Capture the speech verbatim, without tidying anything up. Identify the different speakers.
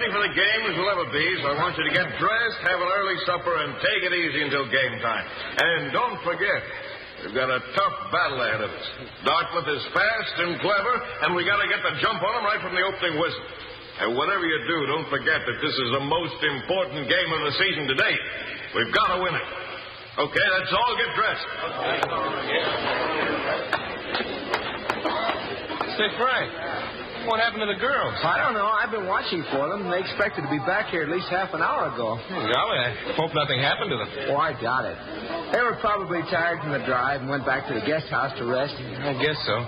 Speaker 1: ready for the game as we'll ever be, so I want you to get dressed, have an early supper, and take it easy until game time. And don't forget, we've got a tough battle ahead of us. Dartmouth is fast and clever, and we got to get the jump on them right from the opening whistle. And whatever you do, don't forget that this is the most important game of the season to date. We've got to win it. Okay, let's all get dressed.
Speaker 2: Say, Frank, what happened to the girls?
Speaker 3: I don't know. I've been watching for them. They expected to be back here at least half an hour ago.
Speaker 2: Oh, golly, I hope nothing happened to them.
Speaker 3: Oh, I doubt it. They were probably tired from the drive and went back to the guest house to rest.
Speaker 2: I guess so.